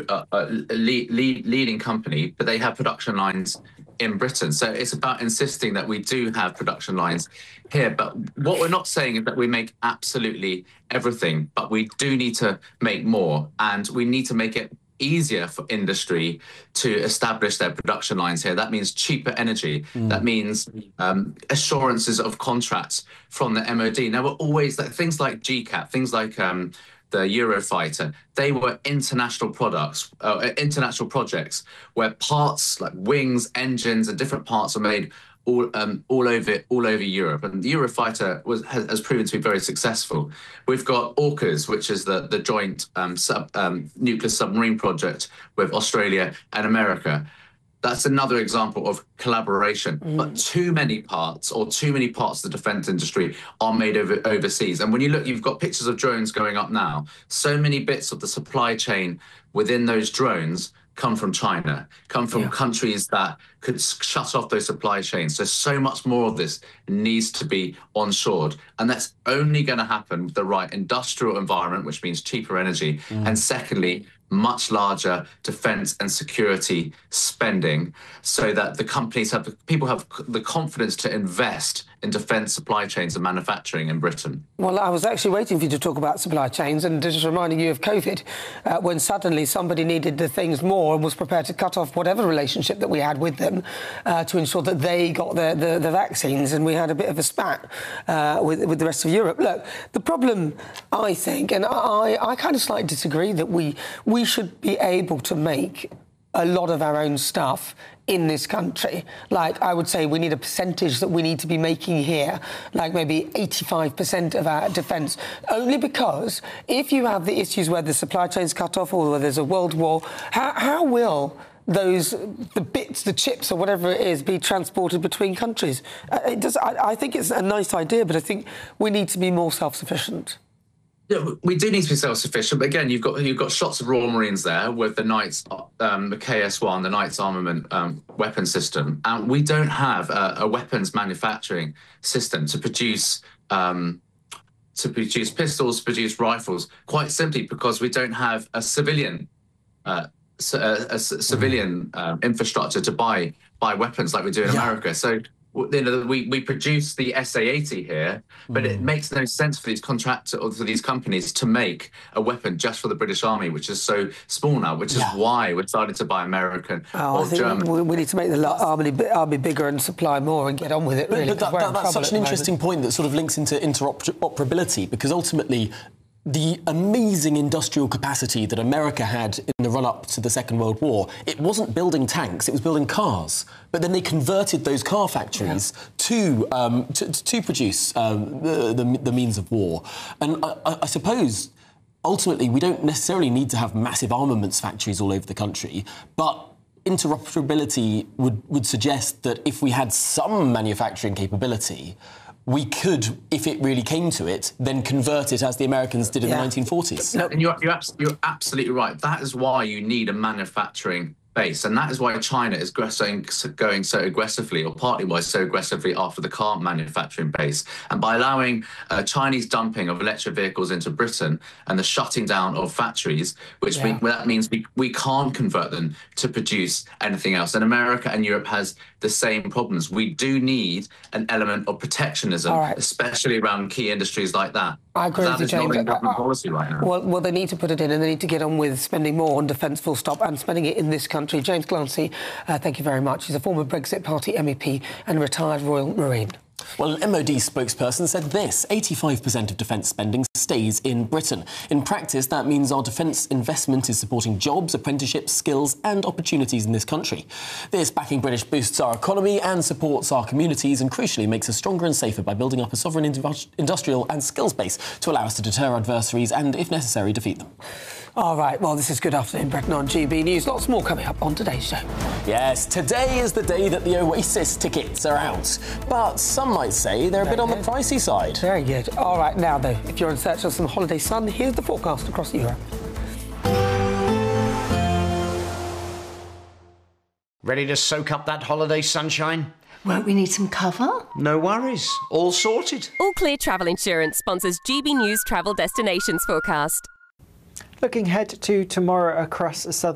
leading company, but they have production lines in Britain. So it's about insisting that we do have production lines here. But what we're not saying is that we make absolutely everything, but we do need to make more, and we need to make it easier for industry to establish their production lines here. That means cheaper energy. That means assurances of contracts from the MOD. Now, we're always things like GCAP, things like the Eurofighter. They were international products, international projects where parts like wings, engines, and different parts are made all over Europe, and the Eurofighter has proven to be very successful. We've got AUKUS, which is the joint nuclear submarine project with Australia and America. That's another example of collaboration. But too many parts of the defence industry are made overseas. And when you look, you've got pictures of drones going up now. So many bits of the supply chain within those drones come from China, come from countries that could shut off those supply chains. So much more of this needs to be onshored. And that's only going to happen with the right industrial environment, which means cheaper energy. And secondly, much larger defence and security spending, so that people have the confidence to invest in defence supply chains and manufacturing in Britain. Well, I was actually waiting for you to talk about supply chains, and just reminding you of COVID, when suddenly somebody needed the things more and was prepared to cut off whatever relationship that we had with them to ensure that they got the vaccines, and we had a bit of a spat with the rest of Europe. Look, the problem, I think, and I kind of slightly disagree, that we should be able to make a lot of our own stuff in this country. Like, I would say we need a percentage that we need to be making here, like maybe 85% of our defence, only because if you have the issues where the supply chain's cut off or where there's a world war, how will the chips or whatever it is, be transported between countries? I think it's a nice idea, but I think we need to be more self-sufficient. Yeah, we do need to be self-sufficient, but again, you've got shots of Royal Marines there with the Knights, the KS-1, the Knights armament weapon system, and we don't have a weapons manufacturing system to produce pistols, produce rifles, quite simply because we don't have a civilian infrastructure to buy weapons like we do in America. So, you know, we produce the SA-80 here, but it makes no sense for these contractors or for these companies to make a weapon just for the British Army, which is so small now, which is why we're starting to buy American or German. We need to make the army bigger and supply more and get on with it, really. But that's such an interesting point that sort of links into interoperability, because ultimately the amazing industrial capacity that America had in the run-up to the Second World War, it wasn't building tanks, it was building cars. But then they converted those car factories to produce the means of war. And I suppose, ultimately, we don't necessarily need to have massive armaments factories all over the country, but interoperability would suggest that if we had some manufacturing capability, we could, if it really came to it, then convert it as the Americans did in the 1940s. And you're absolutely right. That is why you need a manufacturing base, and that is why China is going so aggressively, or partly why so aggressively, after the car manufacturing base. And by allowing Chinese dumping of electric vehicles into Britain and the shutting down of factories, that means we can't convert them to produce anything else. And America and Europe has the same problems. We do need an element of protectionism, especially around key industries like that. I agree with you, James. That is not in government policy right now. Well, they need to put it in, and they need to get on with spending more on defence, full stop, and spending it in this country. James Glancy, thank you very much. He's a former Brexit Party MEP and retired Royal Marine. Well, an MOD spokesperson said this: 85% of defence spending stays in Britain. In practice, that means our defence investment is supporting jobs, apprenticeships, skills and opportunities in this country. This backing British boosts our economy and supports our communities, and crucially makes us stronger and safer by building up a sovereign industrial and skills base to allow us to deter adversaries and, if necessary, defeat them. All right, well, this is Good Afternoon Britain on GB News. Lots more coming up on today's show. Yes, today is the day that the Oasis tickets are out, but some might say they're a bit on the pricey side. Very good. All right, now, though, if you're in search of some holiday sun, here's the forecast across Europe. Ready to soak up that holiday sunshine? Won't we need some cover? No worries. All sorted. All Clear Travel Insurance sponsors GB News Travel Destinations forecast. Looking ahead to tomorrow across southern